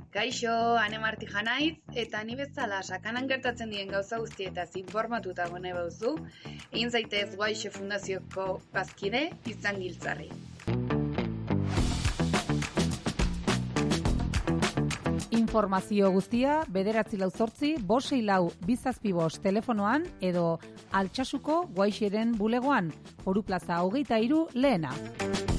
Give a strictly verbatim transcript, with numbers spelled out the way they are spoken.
Kaixo, Ane Martija naiz, eta ni bezala sakanan gertatzen dien gauza guztietaz informatuta gone bauzu, egin zaitez Guaixe Fundazioko bazkide izan giltzarri. Informazio guztia bederatzi lau zortzi, bosei lau bizazpi bost telefonoan edo Altsasuko Guaixeren bulegoan, Foru Plaza hogeita hiru lehena.